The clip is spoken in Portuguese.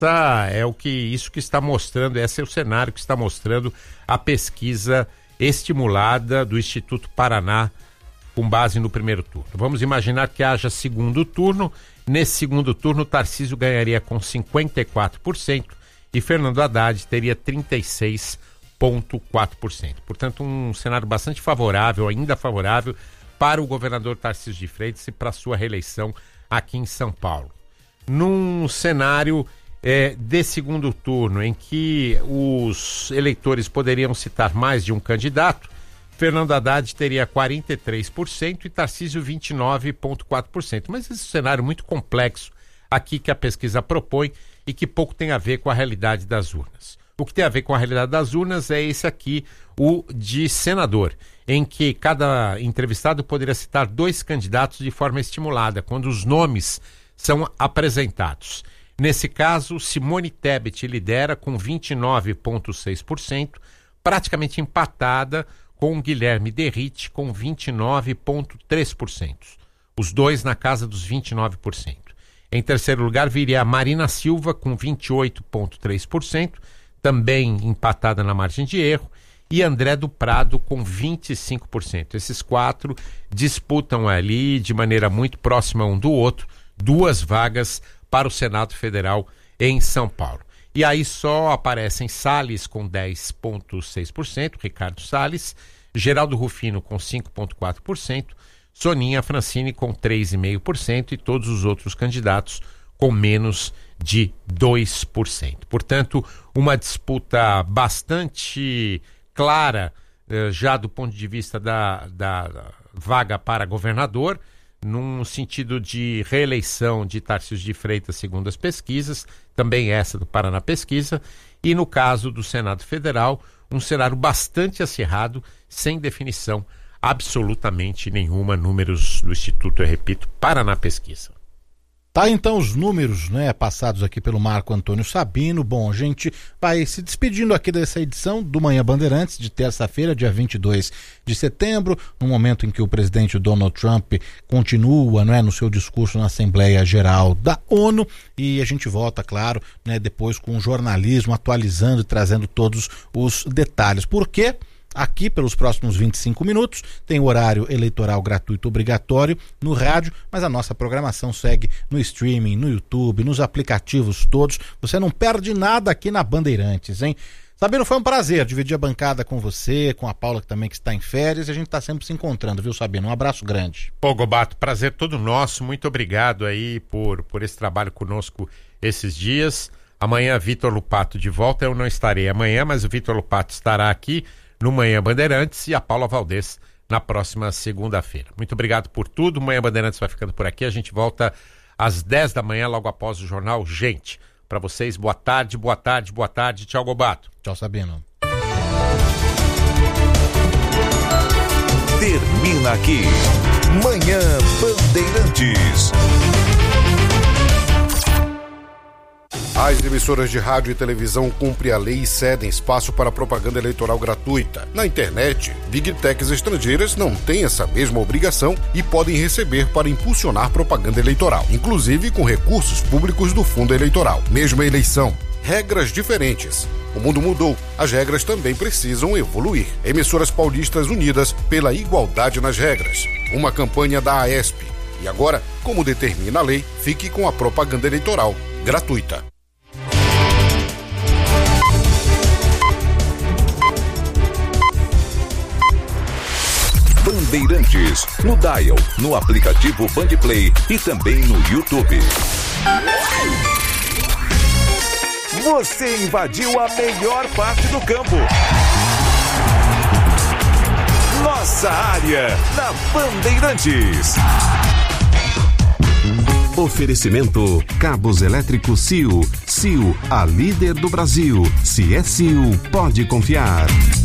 Isso que está mostrando, esse é o cenário que está mostrando a pesquisa estimulada do Instituto Paraná com base no primeiro turno. Vamos imaginar que haja segundo turno. Nesse segundo turno, Tarcísio ganharia com 54% e Fernando Haddad teria 36,4%. Portanto, um cenário bastante favorável, ainda favorável, para o governador Tarcísio de Freitas e para sua reeleição aqui em São Paulo. Num cenário de segundo turno, em que os eleitores poderiam citar mais de um candidato, Fernando Haddad teria 43% e Tarcísio 29,4%. Mas esse é um cenário muito complexo aqui que a pesquisa propõe e que pouco tem a ver com a realidade das urnas. O que tem a ver com a realidade das urnas é esse aqui, o de senador, em que cada entrevistado poderia citar 2 candidatos de forma estimulada, quando os nomes são apresentados. Nesse caso, Simone Tebet lidera com 29,6%, praticamente empatada com Guilherme Derrite com 29,3%. Os dois na casa dos 29%. Em terceiro lugar, viria a Marina Silva com 28,3%, também empatada na margem de erro, e André do Prado com 25%. Esses 4 disputam ali, de maneira muito próxima um do outro, 2 vagas para o Senado Federal em São Paulo. E aí só aparecem Salles com 10,6%, Ricardo Salles, Geraldo Rufino com 5,4%, Soninha Francini com 3,5% e todos os outros candidatos com menos de 2%. Portanto, uma disputa bastante clara já do ponto de vista da vaga para governador, num sentido de reeleição de Tarcísio de Freitas, segundo as pesquisas, também essa do Paraná Pesquisa, e no caso do Senado Federal, um cenário bastante acirrado, sem definição absolutamente nenhuma, números do Instituto, eu repito, Paraná Pesquisa. Tá, então, os números, né, passados aqui pelo Marco Antônio Sabino. Bom, a gente vai se despedindo aqui dessa edição do Manhã Bandeirantes de terça-feira, dia 22 de setembro, no momento em que o presidente Donald Trump continua, né, no seu discurso na Assembleia Geral da ONU, e a gente volta, claro, né, depois com o jornalismo atualizando e trazendo todos os detalhes. Por quê? Aqui, pelos próximos 25 minutos, tem o horário eleitoral gratuito obrigatório no rádio, mas a nossa programação segue no streaming, no YouTube, nos aplicativos todos. Você não perde nada aqui na Bandeirantes, hein? Sabino, foi um prazer dividir a bancada com você, com a Paula também, que está em férias, e a gente está sempre se encontrando, viu, Sabino? Um abraço grande. Pô, Gobato, prazer todo nosso, muito obrigado aí por esse trabalho conosco esses dias. Amanhã, Vitor Lupato de volta, eu não estarei amanhã, mas o Vitor Lupato estará aqui no Manhã Bandeirantes e a Paula Valdez na próxima segunda-feira. Muito obrigado por tudo. O Manhã Bandeirantes vai ficando por aqui. A gente volta às 10 da manhã, logo após o jornal Gente. Para vocês, boa tarde, boa tarde, boa tarde. Tchau, Gobato. Tchau, Sabino. Termina aqui Manhã Bandeirantes. As emissoras de rádio e televisão cumprem a lei e cedem espaço para propaganda eleitoral gratuita. Na internet, Big Techs estrangeiras não têm essa mesma obrigação e podem receber para impulsionar propaganda eleitoral, inclusive com recursos públicos do fundo eleitoral. Mesma eleição, regras diferentes. O mundo mudou, as regras também precisam evoluir. Emissoras paulistas unidas pela igualdade nas regras. Uma campanha da AESP. E agora, como determina a lei, fique com a propaganda eleitoral gratuita. Bandeirantes, no Dial, no aplicativo Bandplay e também no YouTube. Você invadiu a melhor parte do campo. Nossa área, na Bandeirantes. Oferecimento Cabos Elétricos Sil. Sil, a líder do Brasil. Se é Sil, pode confiar.